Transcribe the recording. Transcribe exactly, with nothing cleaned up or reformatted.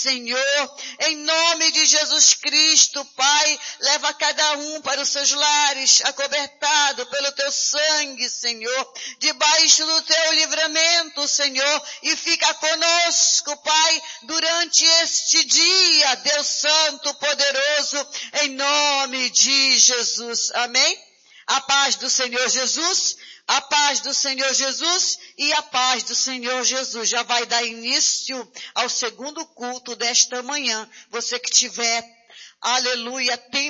Senhor, em nome de Jesus Cristo, Pai, leva cada um para os seus lares, acobertado pelo teu sangue, Senhor, debaixo do teu livramento, Senhor, e fica conosco, Pai, durante este dia, Deus Santo, poderoso, em nome de Jesus. Amém? A paz do Senhor Jesus, a paz do Senhor Jesus e a paz do Senhor Jesus. Já vai dar início ao segundo culto desta manhã. Você que tiver, aleluia, tempo